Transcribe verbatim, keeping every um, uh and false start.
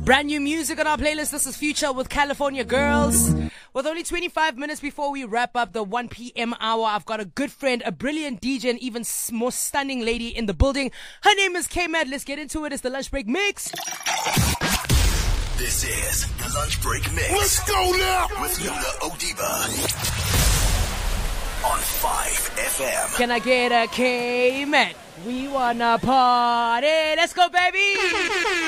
Brand new music on our playlist. This is Future with California Girls. With only twenty-five minutes before we wrap up the one p.m. hour, I've got a good friend, a brilliant D J, and even more stunning lady in the building. Her name is K-Mad. Let's get into it. It's the Lunch Break Mix. This is the Lunch Break Mix. Let's go now! With Yola Odiba on five F M. Can I get a K-Mad? We wanna party. Let's go, baby!